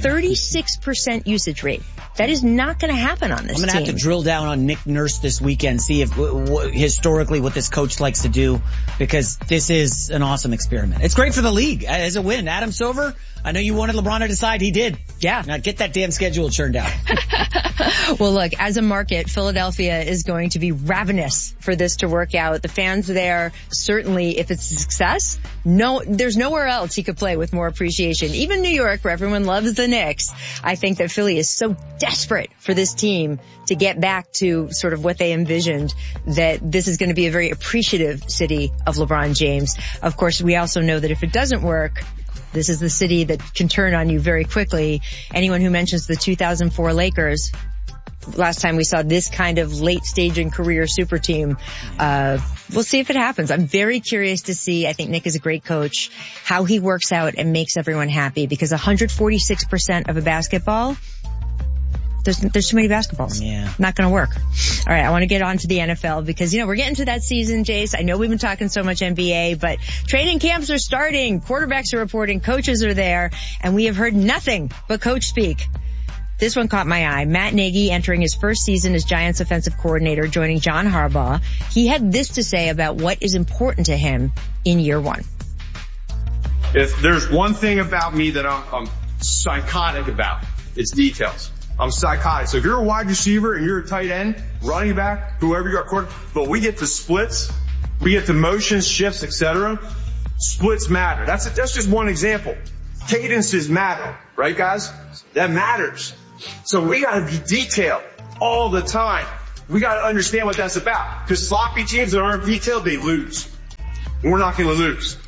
36% usage rate. That is not going to happen on this team. I'm going to have to drill down on Nick Nurse this weekend, see if historically what this coach likes to do, because this is an awesome experiment. It's great for the league as a win. Adam Silver, I know you wanted LeBron to decide. He did. Yeah. Now get that damn schedule churned out. Well, look, as a market, Philadelphia is going to be ravenous for this to work out. The fans there, certainly, if it's a success, there's nowhere else he could play with more appreciation. Even New York, where everyone loves the Knicks, I think that Philly is so desperate for this team to get back to sort of what they envisioned, that this is going to be a very appreciative city of LeBron James. Of course, we also know that if it doesn't work, this is the city that can turn on you very quickly. Anyone who mentions the 2004 Lakers, last time we saw this kind of late stage in career super team. We'll see if it happens. I'm very curious to see. I think Nick is a great coach, how he works out and makes everyone happy, because 146% of a basketball, there's too many basketballs. Yeah. Not going to work. All right. I want to get on to the NFL because, we're getting to that season, Jace. I know we've been talking so much NBA, but training camps are starting. Quarterbacks are reporting. Coaches are there. And we have heard nothing but coach speak. This one caught my eye. Matt Nagy entering his first season as Giants offensive coordinator, joining John Harbaugh. He had this to say about what is important to him in year one. If there's one thing about me that I'm psychotic about, it's details. I'm psychotic. So if you're a wide receiver and you're a tight end, running back, whoever you are, but we get to splits, we get to motions, shifts, etc. Splits matter. That's just one example. Cadences matter, right, guys? That matters. So we got to be detailed all the time. We got to understand what that's about. Because sloppy teams that aren't detailed, they lose. We're not going to lose.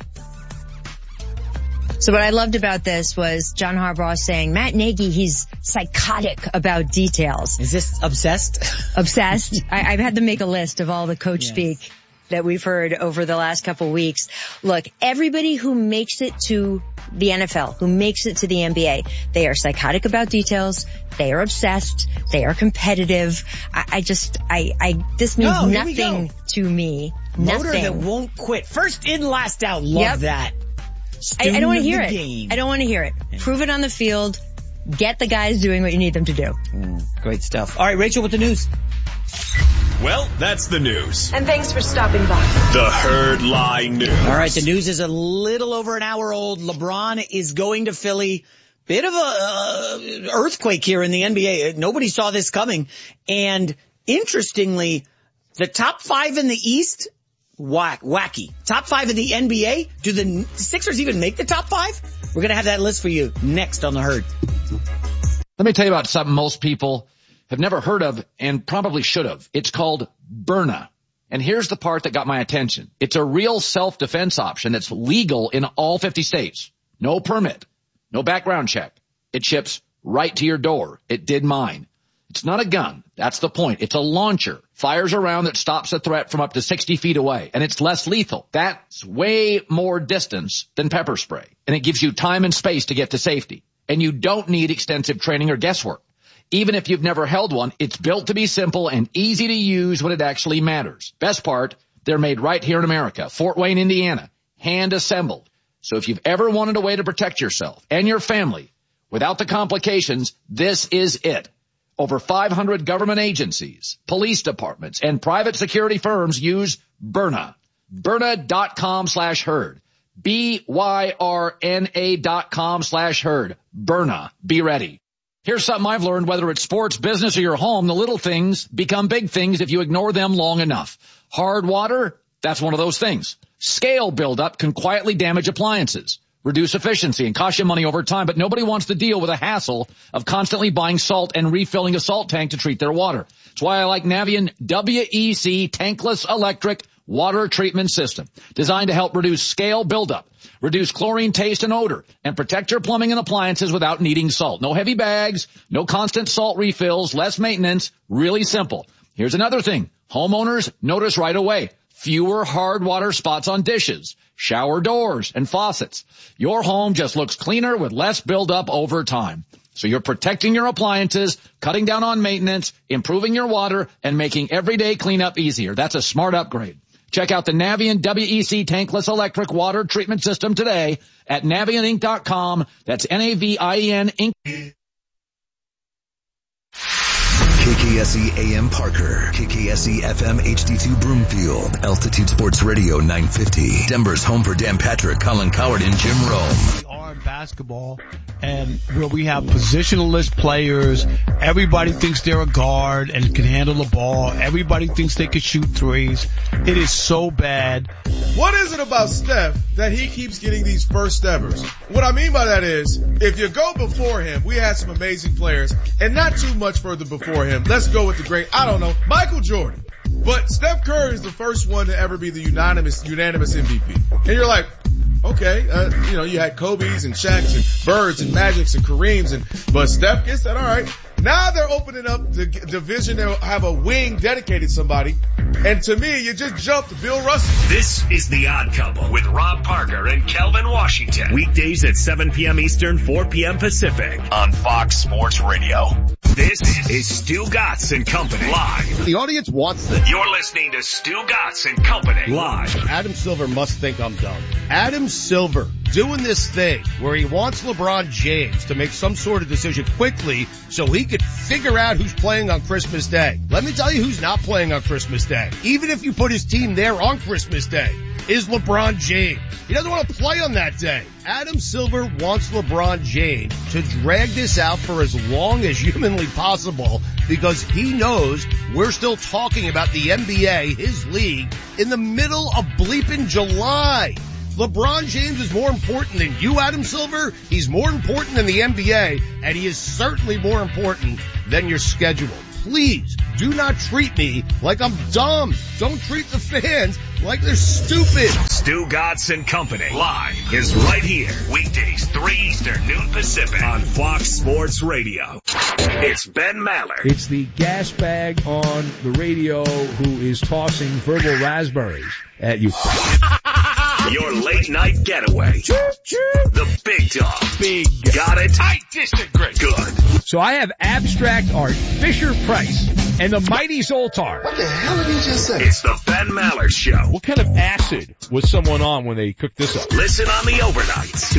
So what I loved about this was John Harbaugh saying, Matt Nagy, he's psychotic about details. Is this obsessed? Obsessed. I've had to make a list of all the coach speak that we've heard over the last couple weeks. Look, everybody who makes it to the NFL, who makes it to the NBA, they are psychotic about details. They are obsessed. They are competitive. This means nothing to me. Motor Nothing. that won't quit. First in, last out. Love that. I don't want to hear it. Game. I don't want to hear it. Yeah. Prove it on the field. Get the guys doing what you need them to do. Great stuff. All right, Rachel, with the news. Well, that's the news. And thanks for stopping by. The Herd Lie News. All right, the news is a little over an hour old. LeBron is going to Philly. Bit of a earthquake here in the NBA. Nobody saw this coming. And interestingly, the top 5 in the East, wacky. Top 5 in the NBA. Do the Sixers even make the top 5? We're going to have that list for you next on The Herd. Let me tell you about something most people have never heard of and probably should have. It's called Byrna. And here's the part that got my attention. It's a real self-defense option that's legal in all 50 states. No permit, no background check. It ships right to your door. It did mine. It's not a gun. That's the point. It's a launcher. Fires a round that stops a threat from up to 60 feet away. And it's less lethal. That's way more distance than pepper spray. And it gives you time and space to get to safety. And you don't need extensive training or guesswork. Even if you've never held one, it's built to be simple and easy to use when it actually matters. Best part, they're made right here in America, Fort Wayne, Indiana, hand assembled. So if you've ever wanted a way to protect yourself and your family without the complications, this is it. Over 500 government agencies, police departments, and private security firms use Byrna. Byrna.com/herd. BYRNA.com/herd. Byrna. Be ready. Here's something I've learned, whether it's sports, business, or your home, the little things become big things if you ignore them long enough. Hard water, that's one of those things. Scale buildup can quietly damage appliances, reduce efficiency, and cost you money over time, but nobody wants to deal with the hassle of constantly buying salt and refilling a salt tank to treat their water. That's why I like Navien WEC tankless electric water treatment system, designed to help reduce scale buildup, reduce chlorine taste and odor, and protect your plumbing and appliances without needing salt. No heavy bags, no constant salt refills, less maintenance, really simple. Here's another thing. Homeowners notice right away. Fewer hard water spots on dishes, shower doors, and faucets. Your home just looks cleaner with less buildup over time. So you're protecting your appliances, cutting down on maintenance, improving your water, and making everyday cleanup easier. That's a smart upgrade. Check out the Navien WEC tankless electric water treatment system today at NavienInc.com. That's Navien Inc. KKSE AM Parker, KKSE FM HD2 Broomfield, Altitude Sports Radio 950, Denver's home for Dan Patrick, Colin Coward, and Jim Rome. We are in basketball, and where we have positionless players, everybody thinks they're a guard and can handle the ball. Everybody thinks they can shoot threes. It is so bad. What is it about Steph that he keeps getting these first evers? What I mean by that is, if you go before him, we had some amazing players, and not too much further before him. Let's go with the great, Michael Jordan. But Steph Curry is the first one to ever be the unanimous MVP. And you're like, okay, you had Kobe's and Shaq's and Birds and Magics and Kareem's, but Steph gets that, all right. Now they're opening up the division. They'll have a wing dedicated to somebody. And to me, you just jumped Bill Russell. This is The Odd Couple with Rob Parker and Kelvin Washington. Weekdays at 7 p.m. Eastern, 4 p.m. Pacific on Fox Sports Radio. This is Stu Gatz and Company live. The audience wants this. You're listening to Stu Gatz and Company live. Adam Silver must think I'm dumb. Adam Silver doing this thing where he wants LeBron James to make some sort of decision quickly so he could figure out who's playing on Christmas Day. Let me tell you who's not playing on Christmas Day. Even if you put his team there on Christmas Day, is LeBron James. He doesn't want to play on that day. Adam Silver wants LeBron James to drag this out for as long as humanly possible because he knows we're still talking about the NBA, his league, in the middle of bleeping July. LeBron James is more important than you, Adam Silver. He's more important than the NBA, and he is certainly more important than your schedule. Please do not treat me like I'm dumb. Don't treat the fans like they're stupid. Stu Gatz and Company live is right here. Weekdays 3 Eastern, noon Pacific on Fox Sports Radio. It's Ben Maller. It's the gas bag on the radio who is tossing verbal raspberries at you. Your late night getaway. The big dog. Big. Got it? I disagree. Good. So I have abstract art, Fisher Price, and the mighty Zoltar. What the hell did he just say? It's the Ben Maller Show. What kind of acid was someone on when they cooked this up? Listen on the overnights.